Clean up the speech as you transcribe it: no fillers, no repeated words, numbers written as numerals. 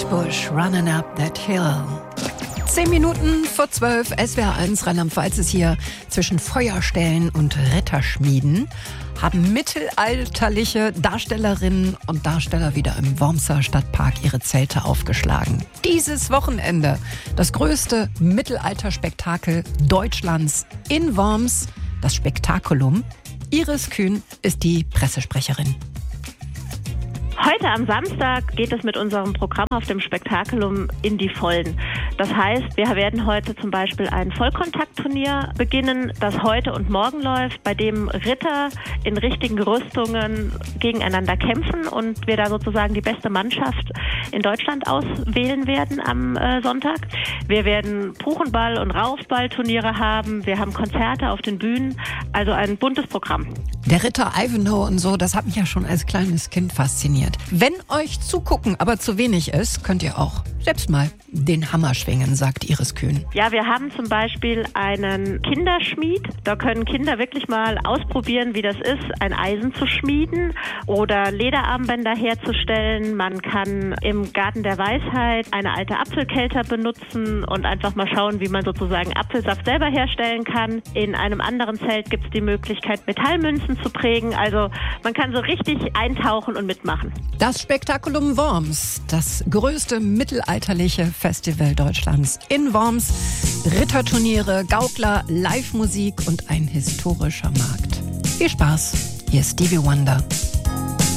Bush, Running Up That Hill. 10 Minuten vor 12, SWR1 Rheinland-Pfalz ist hier. Zwischen Feuerstellen und Ritterschmieden haben mittelalterliche Darstellerinnen und Darsteller wieder im Wormser Stadtpark ihre Zelte aufgeschlagen. Dieses Wochenende das größte Mittelalterspektakel Deutschlands in Worms, das Spektakulum. Iris Kühn ist die Pressesprecherin. Heute am Samstag geht es mit unserem Programm auf dem Spektakulum in die Vollen. Das heißt, wir werden heute zum Beispiel ein Vollkontaktturnier beginnen, das heute und morgen läuft, bei dem Ritter in richtigen Rüstungen gegeneinander kämpfen und wir da sozusagen die beste Mannschaft in Deutschland auswählen werden am Sonntag. Wir werden Buchenball- und Raufballturniere haben, wir haben Konzerte auf den Bühnen, also ein buntes Programm. Der Ritter Ivanhoe und so, das hat mich ja schon als kleines Kind fasziniert. Wenn euch zugucken aber zu wenig ist, könnt ihr auch selbst mal den Hammer schwingen, sagt Iris Kühn. Ja, wir haben zum Beispiel einen Kinderschmied. Da können Kinder wirklich mal ausprobieren, wie das ist, ein Eisen zu schmieden oder Lederarmbänder herzustellen. Man kann im Garten der Weisheit eine alte Apfelkelter benutzen und einfach mal schauen, wie man sozusagen Apfelsaft selber herstellen kann. In einem anderen Zelt gibt es die Möglichkeit, Metallmünzen zu prägen. Also man kann so richtig eintauchen und mitmachen. Das Spektakulum Worms, das größte mittelalterliche Festival Deutschlands in Worms. Ritterturniere, Gaukler, Live-Musik und ein historischer Markt. Viel Spaß, hier ist Stevie Wonder.